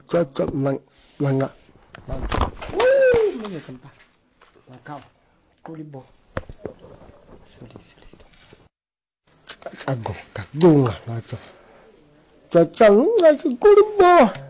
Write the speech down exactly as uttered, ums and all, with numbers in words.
cocok mang manga. Wih, mana tempat? Makau, kulibo. Sudah, sudah. Agung, kagung lah, macam. Cocok nggak sih kulibo?